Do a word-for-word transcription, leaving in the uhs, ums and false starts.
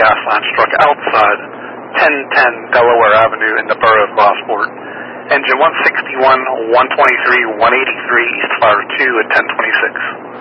gas line struck outside ten ten Delaware Avenue in the borough of Gossport. Engine one sixty-one, one twenty-three, one eighty-three, East Flyer two at ten twenty-six.